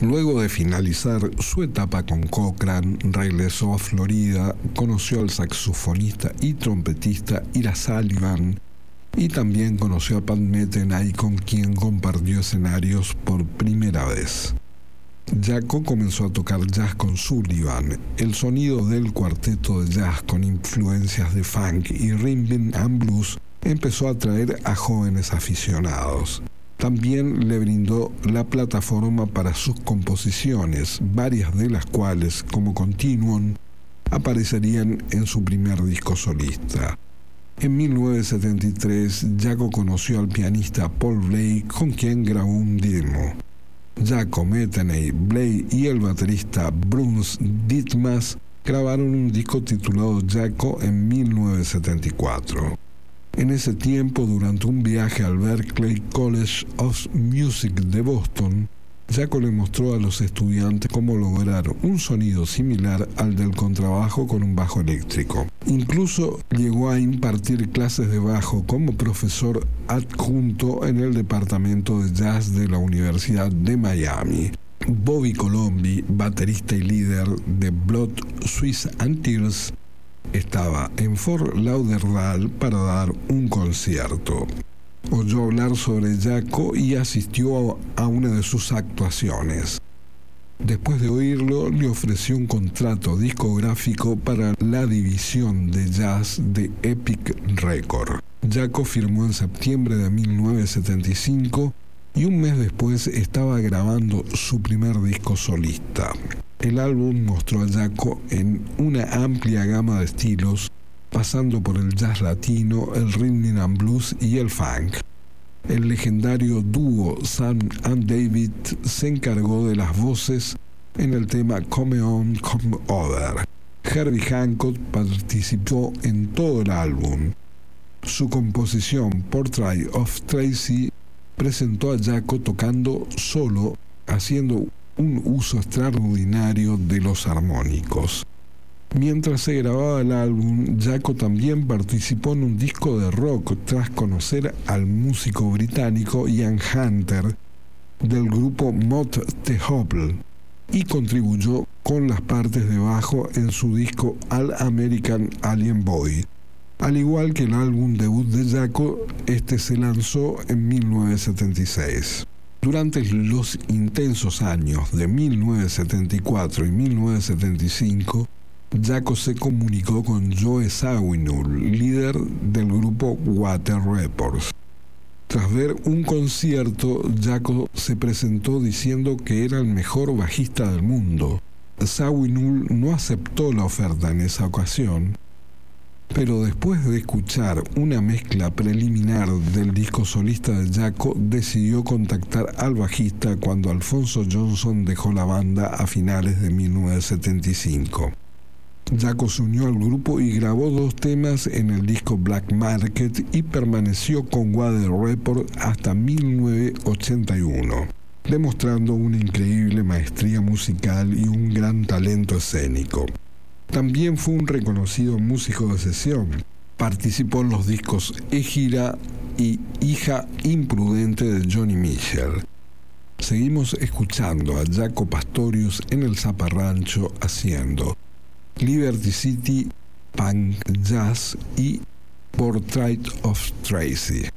Luego de finalizar su etapa con Cochrane, regresó a Florida, conoció al saxofonista y trompetista Ira Sullivan y también conoció a Pat Metheny, con quien compartió escenarios por primera vez. Jaco comenzó a tocar jazz con Sullivan. El sonido del cuarteto de jazz con influencias de funk y rhythm and blues empezó a atraer a jóvenes aficionados. También le brindó la plataforma para sus composiciones, varias de las cuales, como Continuum, aparecerían en su primer disco solista. En 1973, Jaco conoció al pianista Paul Bley, con quien grabó un demo. Jaco, Metheny, Bley y el baterista Bruce Dittmas grabaron un disco titulado Jaco en 1974. En ese tiempo, durante un viaje al Berklee College of Music de Boston, Jaco le mostró a los estudiantes cómo lograr un sonido similar al del contrabajo con un bajo eléctrico. Incluso llegó a impartir clases de bajo como profesor adjunto en el departamento de jazz de la Universidad de Miami. Bobby Colomby, baterista y líder de Blood, Sweat and Tears, estaba en Fort Lauderdale para dar un concierto. Oyó hablar sobre Jaco y asistió a una de sus actuaciones. Después de oírlo, le ofreció un contrato discográfico para la división de jazz de Epic Record. Jaco firmó en septiembre de 1975 y un mes después estaba grabando su primer disco solista. El álbum mostró a Jaco en una amplia gama de estilos, pasando por el jazz latino, el rhythm and blues y el funk. El legendario dúo Sam and David se encargó de las voces en el tema Come On, Come Over. Herbie Hancock participó en todo el álbum. Su composición Portrait of Tracy presentó a Jaco tocando solo, haciendo un uso extraordinario de los armónicos. Mientras se grababa el álbum, Jaco también participó en un disco de rock tras conocer al músico británico Ian Hunter del grupo Mott the Hoople y contribuyó con las partes de bajo en su disco All American Alien Boy. Al igual que el álbum debut de Jaco, este se lanzó en 1976. Durante los intensos años de 1974 y 1975, Jaco se comunicó con Joe Zawinul, líder del grupo Water Reports. Tras ver un concierto, Jaco se presentó diciendo que era el mejor bajista del mundo. Zawinul no aceptó la oferta en esa ocasión, pero después de escuchar una mezcla preliminar del disco solista de Jaco, decidió contactar al bajista cuando Alphonso Johnson dejó la banda a finales de 1975. Jaco se unió al grupo y grabó 2 temas en el disco Black Market y permaneció con Water Report hasta 1981, demostrando una increíble maestría musical y un gran talento escénico. También fue un reconocido músico de sesión. Participó en los discos Egira y Hija Imprudente de Johnny Mitchell. Seguimos escuchando a Jaco Pastorius en el Zaparrancho haciendo Liberty City, Punk Jazz y Portrait of Tracy.